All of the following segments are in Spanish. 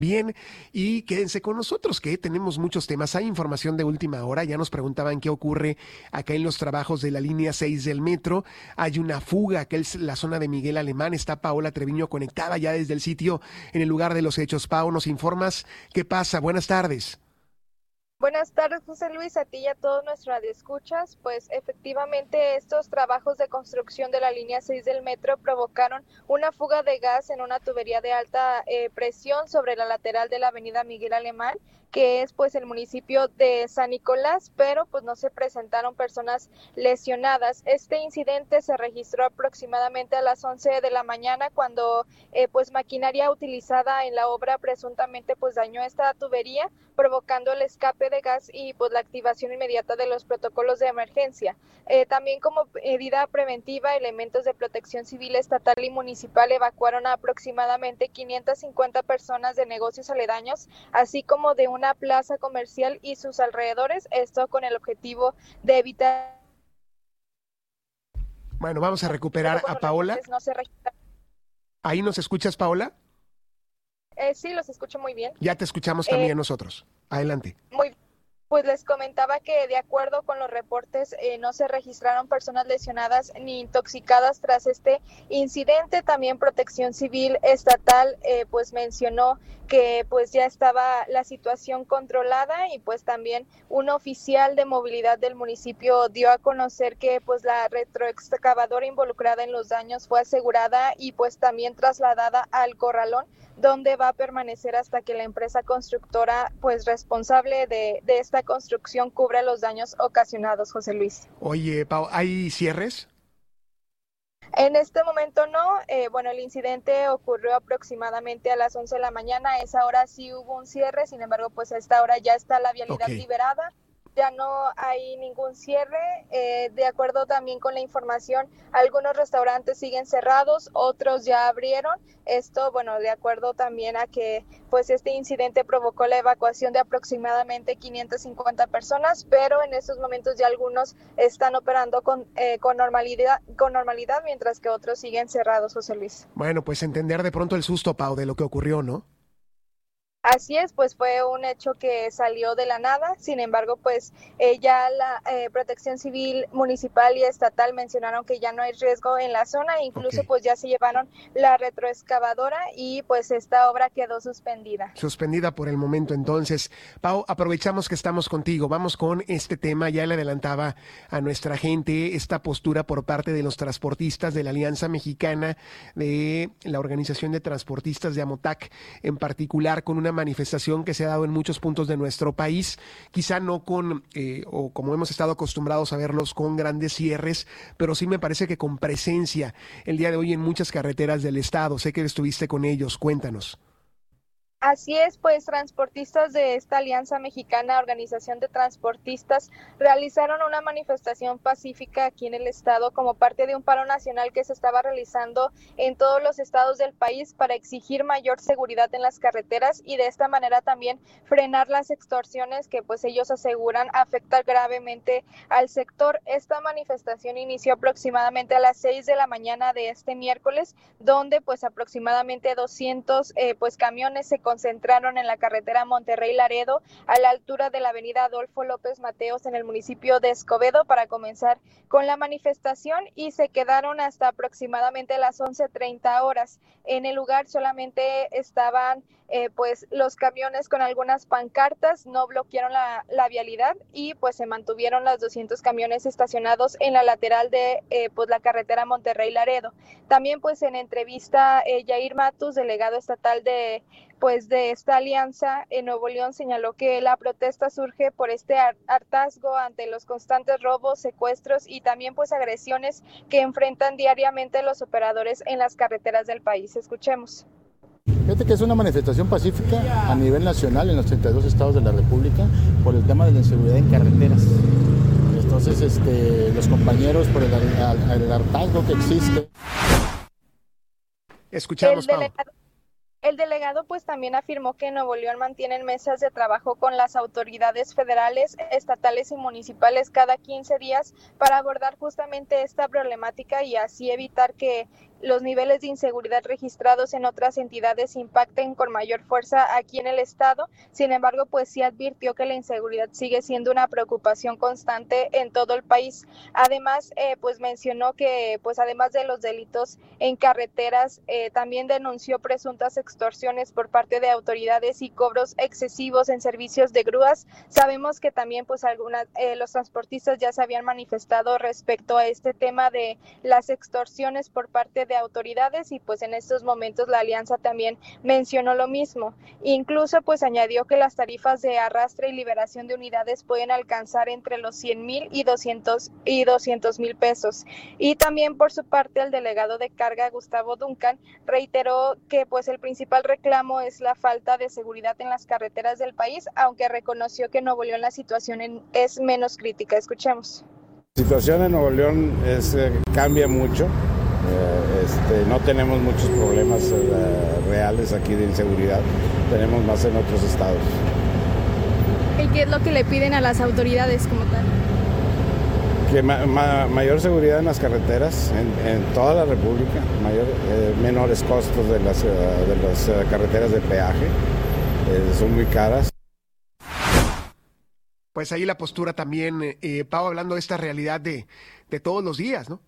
Bien, y quédense con nosotros que tenemos muchos temas. Hay información de última hora. Ya nos preguntaban qué ocurre acá en los trabajos de la línea 6 del metro. Hay una fuga, que es la zona de Miguel Alemán. Está Paola Treviño conectada ya desde el sitio en el lugar de los hechos. Pao, ¿nos informas qué pasa? Buenas tardes. Buenas tardes, José Luis, a ti y a todos nuestros radioescuchas. Pues efectivamente estos trabajos de construcción de la línea 6 del metro provocaron una fuga de gas en una tubería de alta presión sobre la lateral de la avenida Miguel Alemán, que es pues el municipio de San Nicolás, pero pues no se presentaron personas lesionadas. Este incidente se registró aproximadamente a las 11 de la mañana cuando pues maquinaria utilizada en la obra presuntamente pues dañó esta tubería, provocando el escape de gas y pues la activación inmediata de los protocolos de emergencia. También como medida preventiva, elementos de protección civil estatal y municipal evacuaron a aproximadamente 550 personas de negocios aledaños, así como de una plaza comercial y sus alrededores, esto con el objetivo de evitar. Bueno, vamos a recuperar a Paola. No se ¿Ahí nos escuchas, Paola? Sí, los escucho muy bien. Ya te escuchamos también nosotros. Adelante. Muy Pues les comentaba que de acuerdo con los reportes no se registraron personas lesionadas ni intoxicadas tras este incidente. También Protección Civil Estatal pues mencionó que pues ya estaba la situación controlada y pues también un oficial de movilidad del municipio dio a conocer que pues la retroexcavadora involucrada en los daños fue asegurada y pues también trasladada al corralón, donde va a permanecer hasta que la empresa constructora pues responsable de esta construcción cubra los daños ocasionados, José Luis. Oye, Pau, ¿hay cierres? En este momento no, el incidente ocurrió aproximadamente a las 11 de la mañana, a esa hora sí hubo un cierre, sin embargo pues a esta hora ya está la vialidad liberada. Ya no hay ningún cierre. De acuerdo también con la información, algunos restaurantes siguen cerrados, otros ya abrieron. Esto, de acuerdo también a que pues este incidente provocó la evacuación de aproximadamente 550 personas, pero en estos momentos ya algunos están operando con normalidad, mientras que otros siguen cerrados, José Luis. Bueno, pues entender de pronto el susto, Pau, de lo que ocurrió, ¿no? Así es, pues fue un hecho que salió de la nada, sin embargo, pues ya la Protección Civil Municipal y Estatal mencionaron que ya no hay riesgo en la zona, incluso pues ya se llevaron la retroexcavadora y pues esta obra quedó suspendida. Suspendida por el momento, entonces. Pau, aprovechamos que estamos contigo, vamos con este tema, ya le adelantaba a nuestra gente esta postura por parte de los transportistas de la Alianza Mexicana, de la Organización de Transportistas de AMOTAC, en particular con una manifestación que se ha dado en muchos puntos de nuestro país, quizá no con, o como hemos estado acostumbrados a verlos, con grandes cierres, pero sí me parece que con presencia el día de hoy en muchas carreteras del estado. Sé que estuviste con ellos, cuéntanos. Así es, pues transportistas de esta Alianza Mexicana, Organización de Transportistas, realizaron una manifestación pacífica aquí en el estado como parte de un paro nacional que se estaba realizando en todos los estados del país para exigir mayor seguridad en las carreteras y de esta manera también frenar las extorsiones que pues ellos aseguran afectan gravemente al sector. Esta manifestación inició aproximadamente a las 6 de la mañana de este miércoles, donde pues aproximadamente 200 camiones se concentraron en la carretera Monterrey-Laredo a la altura de la avenida Adolfo López Mateos en el municipio de Escobedo para comenzar con la manifestación y se quedaron hasta aproximadamente las 11:30 horas. En el lugar solamente estaban los camiones con algunas pancartas, no bloquearon la vialidad y pues se mantuvieron los 200 camiones estacionados en la lateral de la carretera Monterrey-Laredo. También pues en entrevista Yair Matus, delegado estatal de esta alianza en Nuevo León, señaló que la protesta surge por este hartazgo ante los constantes robos, secuestros y también pues agresiones que enfrentan diariamente los operadores en las carreteras del país. Escuchemos. Fíjate que es una manifestación pacífica a nivel nacional en los 32 estados de la República por el tema de la inseguridad en carreteras. Entonces, los compañeros por el hartazgo que existe. Escuchamos, Pau. El delegado pues también afirmó que en Nuevo León mantienen mesas de trabajo con las autoridades federales, estatales y municipales cada 15 días para abordar justamente esta problemática y así evitar que los niveles de inseguridad registrados en otras entidades impacten con mayor fuerza aquí en el estado. Sin embargo, pues sí advirtió que la inseguridad sigue siendo una preocupación constante en todo el país. Además, pues mencionó que pues además de los delitos en carreteras, también denunció presuntas extorsiones por parte de autoridades y cobros excesivos en servicios de grúas. Sabemos que también pues los transportistas ya se habían manifestado respecto a este tema de las extorsiones por parte de autoridades y pues en estos momentos la alianza también mencionó lo mismo. Incluso pues añadió que las tarifas de arrastre y liberación de unidades pueden alcanzar entre los 100,000 y 200,000 pesos. Y también por su parte el delegado de carga Gustavo Duncan reiteró que pues el principal reclamo es la falta de seguridad en las carreteras del país, aunque reconoció que en Nuevo León la situación es menos crítica. Escuchemos. La situación en Nuevo León cambia mucho. No tenemos muchos problemas reales aquí de inseguridad, tenemos más en otros estados. ¿Y qué es lo que le piden a las autoridades como tal? Que mayor seguridad en las carreteras, en toda la República, menores costos de las carreteras de peaje, son muy caras. Pues ahí la postura también, Pau, hablando de esta realidad de todos los días, ¿no?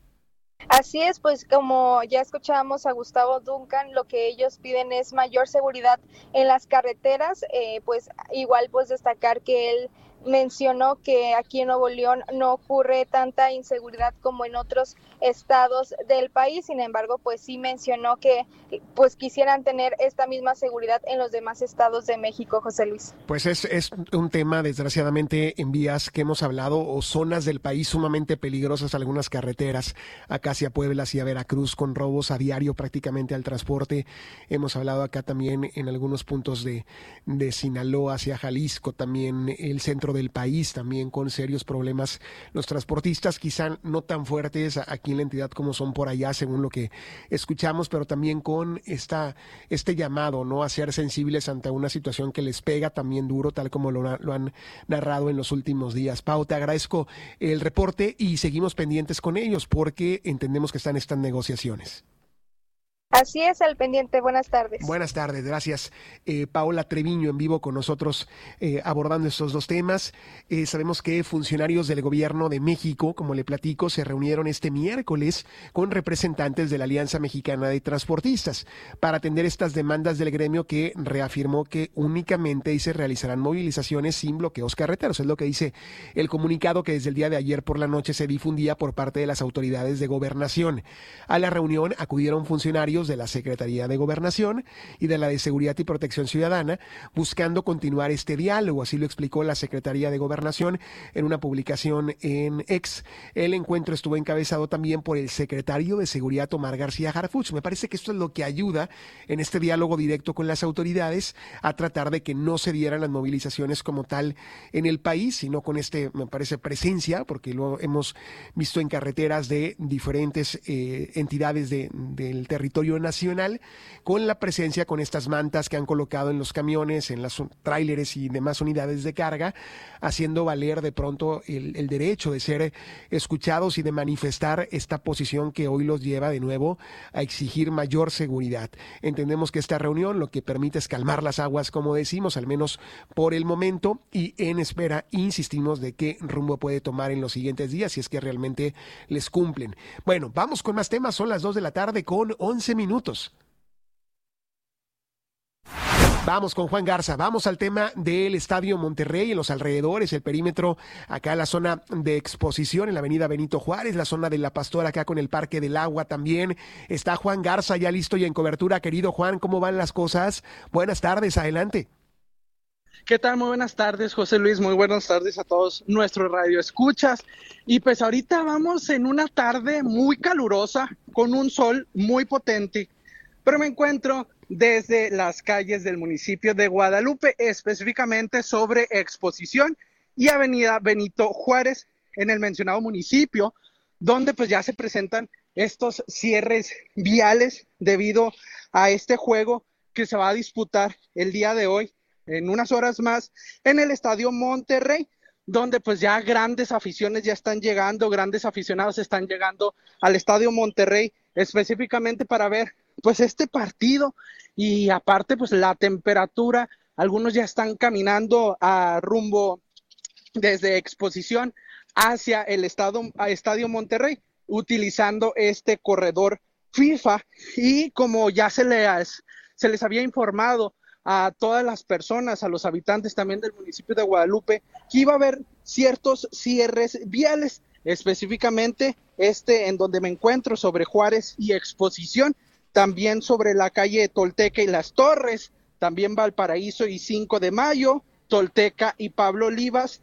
Así es, pues como ya escuchábamos a Gustavo Duncan, lo que ellos piden es mayor seguridad en las carreteras, pues igual pues destacar que él mencionó que aquí en Nuevo León no ocurre tanta inseguridad como en otros estados del país, sin embargo pues sí mencionó que pues quisieran tener esta misma seguridad en los demás estados de México, José Luis. Pues es un tema desgraciadamente en vías que hemos hablado o zonas del país sumamente peligrosas, algunas carreteras acá hacia Puebla, hacia Veracruz, con robos a diario prácticamente al transporte. Hemos hablado acá también en algunos puntos de Sinaloa hacia Jalisco, también el centro del país, también con serios problemas los transportistas, quizá no tan fuertes aquí en la entidad como son por allá, según lo que escuchamos, pero también con este llamado, ¿no?, a ser sensibles ante una situación que les pega también duro, tal como lo han narrado en los últimos días. Pau, te agradezco el reporte y seguimos pendientes con ellos porque entendemos que están estas negociaciones. Así es, al pendiente. Buenas tardes. Buenas tardes, gracias. Paola Treviño en vivo con nosotros abordando estos dos temas. Sabemos que funcionarios del Gobierno de México, como le platico, se reunieron este miércoles con representantes de la Alianza Mexicana de Transportistas para atender estas demandas del gremio, que reafirmó que únicamente se realizarán movilizaciones sin bloqueos carreteros. Es lo que dice el comunicado que desde el día de ayer por la noche se difundía por parte de las autoridades de Gobernación. A la reunión acudieron funcionarios de la Secretaría de Gobernación y de la de Seguridad y Protección Ciudadana, buscando continuar este diálogo. Así lo explicó la Secretaría de Gobernación en una publicación en X. El encuentro estuvo encabezado también por el secretario de Seguridad, Omar García Harfuch. Me parece que esto es lo que ayuda en este diálogo directo con las autoridades a tratar de que no se dieran las movilizaciones como tal en el país, sino con me parece, presencia, porque lo hemos visto en carreteras de diferentes entidades del territorio nacional, con la presencia, con estas mantas que han colocado en los camiones, en los tráileres y demás unidades de carga, haciendo valer de pronto el derecho de ser escuchados y de manifestar esta posición que hoy los lleva de nuevo a exigir mayor seguridad. Entendemos que esta reunión lo que permite es calmar las aguas, como decimos, al menos por el momento, y en espera, insistimos, de qué rumbo puede tomar en los siguientes días, si es que realmente les cumplen. Bueno, vamos con más temas. Son las 2 de la tarde con 11 minutos. Vamos con Juan Garza, vamos al tema del Estadio Monterrey, en los alrededores, el perímetro, acá en la zona de exposición, en la avenida Benito Juárez, la zona de La Pastora, acá con el Parque del Agua también. Está Juan Garza ya listo y en cobertura. Querido Juan, ¿cómo van las cosas? Buenas tardes, adelante. ¿Qué tal? Muy buenas tardes, José Luis, muy buenas tardes a todos nuestros radioescuchas. Y pues ahorita vamos en una tarde muy calurosa, con un sol muy potente, pero me encuentro desde las calles del municipio de Guadalupe, específicamente sobre Exposición y avenida Benito Juárez, en el mencionado municipio, donde pues ya se presentan estos cierres viales debido a este juego que se va a disputar el día de hoy, en unas horas más, en el Estadio Monterrey, donde pues ya grandes aficiones ya están llegando, grandes aficionados están llegando al Estadio Monterrey, específicamente para ver pues este partido, y aparte pues la temperatura, algunos ya están caminando a rumbo desde Exposición hacia el Estadio Monterrey, utilizando este corredor FIFA, y como ya se les había informado a todas las personas, a los habitantes también del municipio de Guadalupe, que iba a haber ciertos cierres viales, específicamente en donde me encuentro, sobre Juárez y Exposición, también sobre la calle Tolteca y Las Torres, también Valparaíso y 5 de Mayo, Tolteca y Pablo Olivas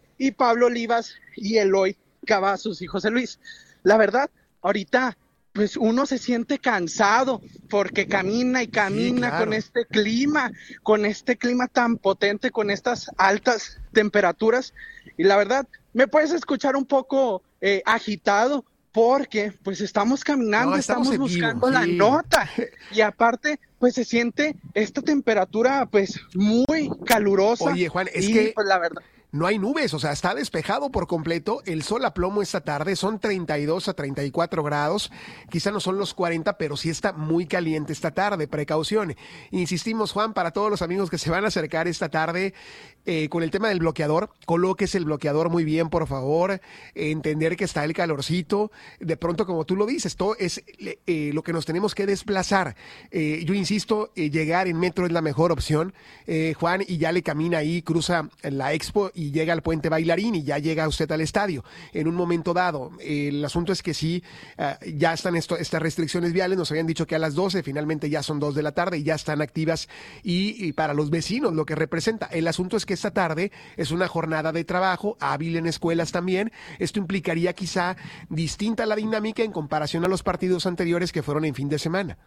y Eloy Cavazos y José Luis. La verdad, ahorita pues uno se siente cansado porque camina y camina, sí, claro, con este clima tan potente, con estas altas temperaturas, y la verdad me puedes escuchar un poco agitado porque pues estamos caminando, estamos buscando la nota, y aparte pues se siente esta temperatura pues muy calurosa. Oye, Juan, es que pues la verdad no hay nubes, o sea, está despejado por completo, el sol a plomo esta tarde, son 32 a 34 grados, quizá no son los 40, pero sí está muy caliente esta tarde, precaución. Insistimos, Juan, para todos los amigos que se van a acercar esta tarde con el tema del bloqueador, colóquese el bloqueador muy bien, por favor, entender que está el calorcito, de pronto, como tú lo dices, todo es lo que nos tenemos que desplazar. Yo insisto, llegar en metro es la mejor opción, Juan, y ya le camina ahí, cruza la Expo y llega al Puente Bailarín y ya llega usted al estadio en un momento dado. El asunto es que sí, ya están estas restricciones viales, nos habían dicho que a las 12, finalmente ya son 2 de la tarde y ya están activas, y para los vecinos lo que representa. El asunto es que esta tarde es una jornada de trabajo, hábil en escuelas también. Esto implicaría quizá distinta la dinámica en comparación a los partidos anteriores que fueron en fin de semana.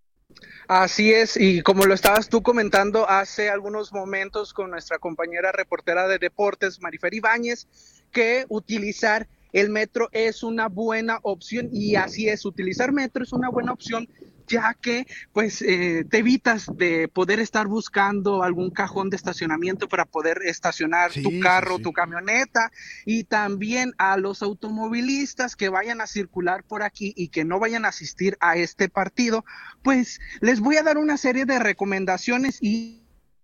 Así es, y como lo estabas tú comentando hace algunos momentos con nuestra compañera reportera de deportes, Marifer Ibáñez, que utilizar el metro es una buena opción, y así es, utilizar metro es una buena opción, ya que pues te evitas de poder estar buscando algún cajón de estacionamiento para poder estacionar tu carro, tu camioneta, y también a los automovilistas que vayan a circular por aquí y que no vayan a asistir a este partido, pues les voy a dar una serie de recomendaciones. Y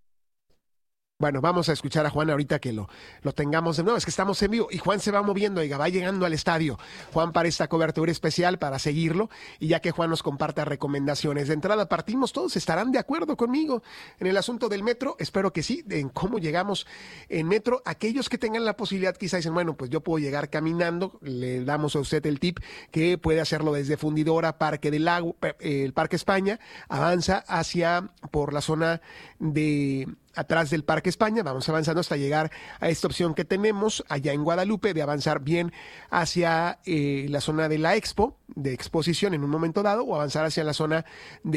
bueno, vamos a escuchar a Juan ahorita que lo tengamos de nuevo. Es que estamos en vivo y Juan se va moviendo, oiga, va llegando al estadio. Juan, para esta cobertura especial, para seguirlo, y ya que Juan nos comparta recomendaciones. De entrada partimos, todos estarán de acuerdo conmigo en el asunto del metro. Espero que sí, en cómo llegamos en metro. Aquellos que tengan la posibilidad, quizá dicen, bueno, pues yo puedo llegar caminando. Le damos a usted el tip que puede hacerlo desde Fundidora, Parque del Lago, el Parque España, avanza hacia por la zona de atrás del Parque España, vamos avanzando hasta llegar a esta opción que tenemos allá en Guadalupe, de avanzar bien hacia la zona de la Expo, de Exposición en un momento dado, o avanzar hacia la zona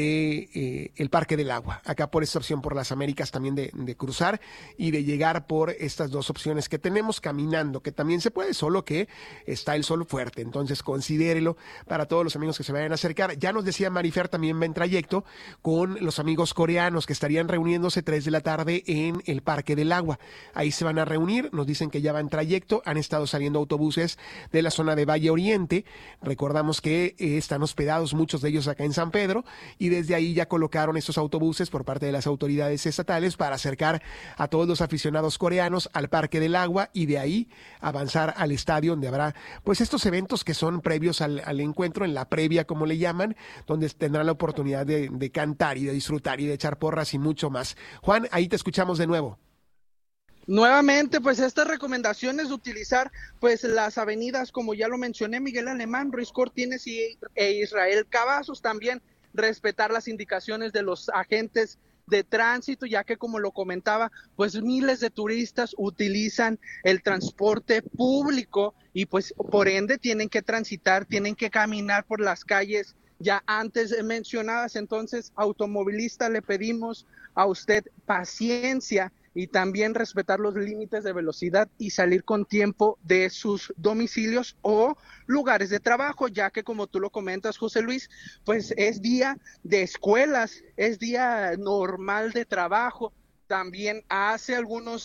de el Parque del Agua, acá por esta opción por las Américas también de cruzar y de llegar por estas dos opciones que tenemos, caminando, que también se puede, solo que está el sol fuerte, entonces considérelo para todos los amigos que se vayan a acercar. Ya nos decía Marifer, también va en trayecto con los amigos coreanos que estarían reuniéndose 3 de la tarde en el Parque del Agua. Ahí se van a reunir, nos dicen que ya va en trayecto, han estado saliendo autobuses de la zona de Valle Oriente, recordamos que están hospedados muchos de ellos acá en San Pedro, y desde ahí ya colocaron estos autobuses por parte de las autoridades estatales para acercar a todos los aficionados coreanos al Parque del Agua y de ahí avanzar al estadio donde habrá pues estos eventos que son previos al encuentro, en la previa como le llaman, donde tendrán la oportunidad de cantar y de disfrutar y de echar porras y mucho más. Juan, ahí te escuchamos de nuevo. Nuevamente, pues estas recomendaciones de utilizar pues las avenidas, como ya lo mencioné, Miguel Alemán, Ruiz Cortines e Israel Cavazos, también respetar las indicaciones de los agentes de tránsito, ya que como lo comentaba, pues miles de turistas utilizan el transporte público y pues por ende tienen que transitar, tienen que caminar por las calles ya antes mencionadas. Entonces, automovilista, le pedimos a usted paciencia y también respetar los límites de velocidad y salir con tiempo de sus domicilios o lugares de trabajo, ya que como tú lo comentas, José Luis, pues es día de escuelas, es día normal de trabajo. También hace algunos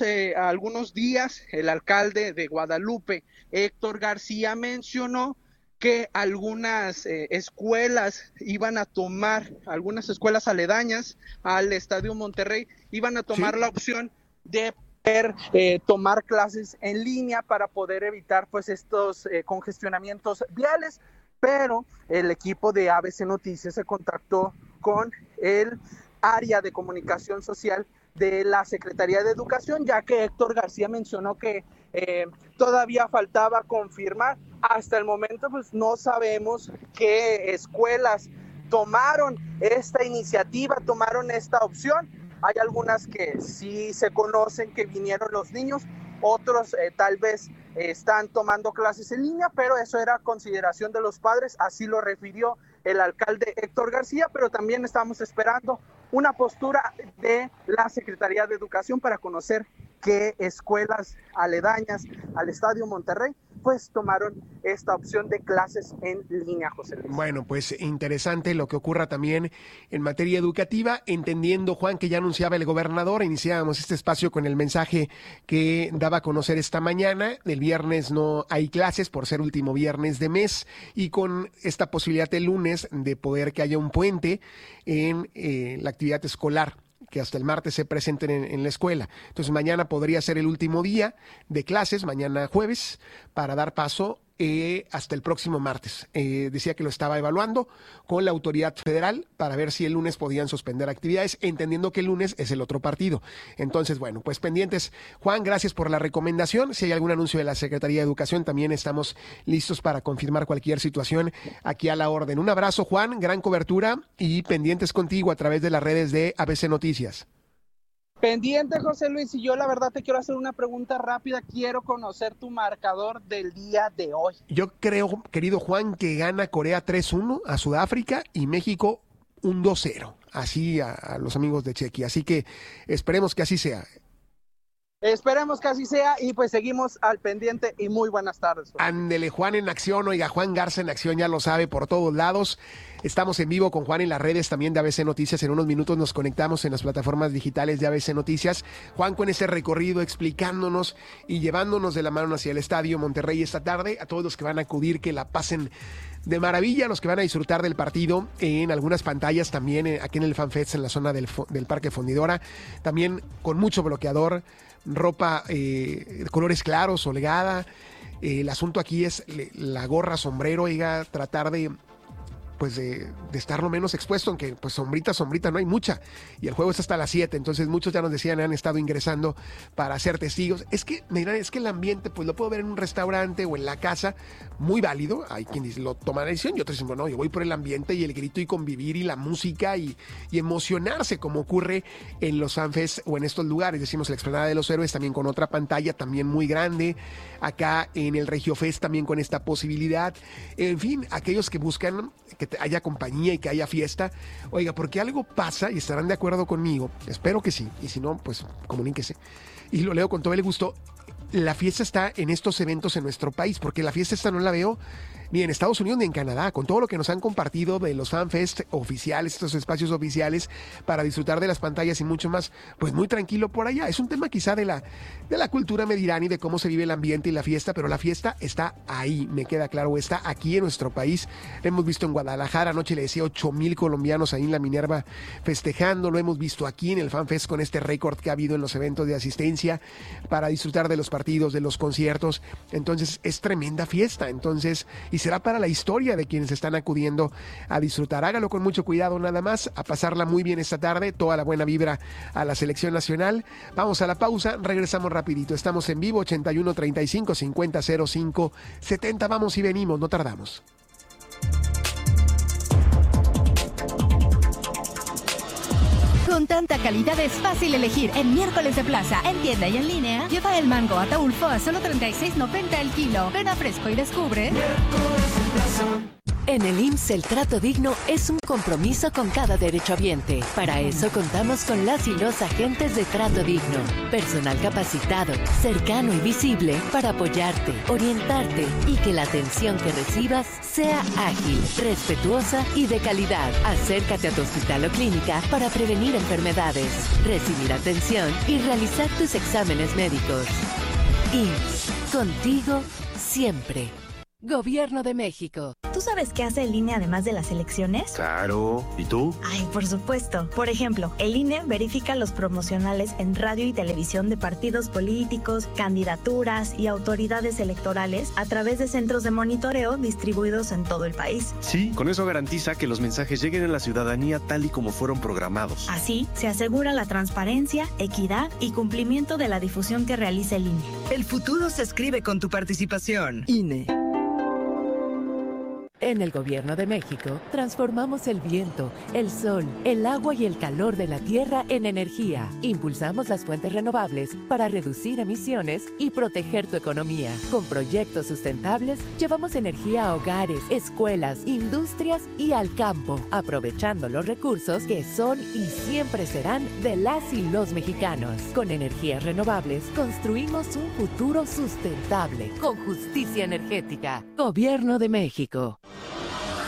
días el alcalde de Guadalupe, Héctor García, mencionó que algunas escuelas iban a tomar, algunas escuelas aledañas al Estadio Monterrey, iban a tomar la opción de poder tomar clases en línea para poder evitar pues estos congestionamientos viales, pero el equipo de ABC Noticias se contactó con el área de comunicación social de la Secretaría de Educación, ya que Héctor García mencionó que todavía faltaba confirmar. Hasta el momento pues no sabemos qué escuelas tomaron esta iniciativa, tomaron esta opción. Hay algunas que sí se conocen que vinieron los niños, otros tal vez están tomando clases en línea, pero eso era consideración de los padres, así lo refirió el alcalde Héctor García, pero también estamos esperando una postura de la Secretaría de Educación para conocer qué escuelas aledañas al Estadio Monterrey pues tomaron esta opción de clases en línea, José Luis. Bueno, pues interesante lo que ocurra también en materia educativa, entendiendo, Juan, que ya anunciaba el gobernador, iniciábamos este espacio con el mensaje que daba a conocer esta mañana, el viernes no hay clases por ser último viernes de mes y con esta posibilidad el lunes de poder que haya un puente en la actividad escolar, que hasta el martes se presenten en la escuela. Entonces mañana podría ser el último día de clases, mañana jueves, para dar paso hasta el próximo martes. Decía que lo estaba evaluando con la autoridad federal para ver si el lunes podían suspender actividades, entendiendo que el lunes es el otro partido. Entonces, bueno, pues pendientes. Juan, gracias por la recomendación. Si hay algún anuncio de la Secretaría de Educación, también estamos listos para confirmar cualquier situación aquí a la orden. Un abrazo, Juan, gran cobertura y pendientes contigo a través de las redes de ABC Noticias. Pendiente, José Luis, y yo la verdad te quiero hacer una pregunta rápida. Quiero conocer tu marcador del día de hoy. Yo creo, querido Juan, que gana Corea 3-1 a Sudáfrica y México un 2-0, así a los amigos de Chequia. Así que esperemos que así sea. Esperemos que así sea y pues seguimos al pendiente y muy buenas tardes. Ándele, Juan en acción, oiga, Juan Garza en acción, ya lo sabe, por todos lados. Estamos en vivo con Juan en las redes también de ABC Noticias. En unos minutos nos conectamos en las plataformas digitales de ABC Noticias. Juan con ese recorrido explicándonos y llevándonos de la mano hacia el Estadio Monterrey esta tarde. A todos los que van a acudir, que la pasen de maravilla, los que van a disfrutar del partido en algunas pantallas también, aquí en el FanFest, en la zona del Parque Fundidora. También con mucho bloqueador, ropa colores claros, holgada. El asunto aquí es la gorra, sombrero, oiga, tratar de estar lo menos expuesto, aunque pues sombrita no hay mucha, y el juego es hasta las 7, entonces muchos ya nos decían, han estado ingresando para ser testigos. Es que, me dirán, es que el ambiente, pues lo puedo ver en un restaurante o en la casa, muy válido, hay quienes lo toman la decisión y otros dicen, bueno, yo voy por el ambiente y el grito y convivir y la música y emocionarse, como ocurre en los FanFest o en estos lugares, decimos la Explanada de los Héroes, también con otra pantalla, también muy grande, acá en el Regio Fest también con esta posibilidad, en fin, aquellos que buscan que haya compañía y que haya fiesta, oiga, porque algo pasa y estarán de acuerdo conmigo, espero que sí, y si no, pues comuníquese, y lo leo con todo el gusto. La fiesta está en estos eventos en nuestro país, porque la fiesta esta no la veo ni en Estados Unidos ni en Canadá, con todo lo que nos han compartido de los FanFest oficiales, estos espacios oficiales para disfrutar de las pantallas y mucho más, pues muy tranquilo por allá. Es un tema quizá de la cultura, me dirán, y de cómo se vive el ambiente y la fiesta, pero la fiesta está ahí, me queda claro, está aquí en nuestro país. Lo hemos visto en Guadalajara, anoche le decía 8,000 colombianos ahí en la Minerva festejando, lo hemos visto aquí en el FanFest con este récord que ha habido en los eventos de asistencia para disfrutar de los partidos, de los conciertos. Entonces es tremenda fiesta, entonces, y será para la historia de quienes están acudiendo a disfrutar. Hágalo con mucho cuidado nada más, a pasarla muy bien esta tarde, toda la buena vibra a la selección nacional. Vamos a la pausa, regresamos rapidito. Estamos en vivo, 81 35 50 05 70. Vamos y venimos, no tardamos. Con tanta calidad es fácil elegir. En Miércoles de Plaza, en tienda y en línea, lleva el mango Ataulfo a solo $36.90 el kilo. Ven a Fresco y descubre. Miércoles de Plaza. En el IMSS el trato digno es un compromiso con cada derechohabiente. Para eso contamos con las y los agentes de trato digno. Personal capacitado, cercano y visible para apoyarte, orientarte y que la atención que recibas sea ágil, respetuosa y de calidad. Acércate a tu hospital o clínica para prevenir enfermedades, recibir atención y realizar tus exámenes médicos. IMSS, contigo siempre. Gobierno de México. ¿Tú sabes qué hace el INE además de las elecciones? Claro. ¿Y tú? Ay, por supuesto. Por ejemplo, el INE verifica los promocionales en radio y televisión de partidos políticos, candidaturas y autoridades electorales a través de centros de monitoreo distribuidos en todo el país. Sí, con eso garantiza que los mensajes lleguen a la ciudadanía tal y como fueron programados. Así, se asegura la transparencia, equidad y cumplimiento de la difusión que realiza el INE. El futuro se escribe con tu participación. INE. En el Gobierno de México, transformamos el viento, el sol, el agua y el calor de la tierra en energía. Impulsamos las fuentes renovables para reducir emisiones y proteger tu economía. Con proyectos sustentables, llevamos energía a hogares, escuelas, industrias y al campo, aprovechando los recursos que son y siempre serán de las y los mexicanos. Con energías renovables, construimos un futuro sustentable, con justicia energética. Gobierno de México.